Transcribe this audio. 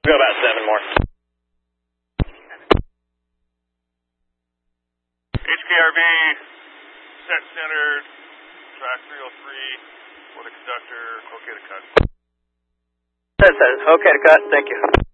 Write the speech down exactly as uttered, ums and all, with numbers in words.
Go about seven more. H K R V, set centered, track three oh three, for the conductor, okay to cut. That says, okay to cut, thank you.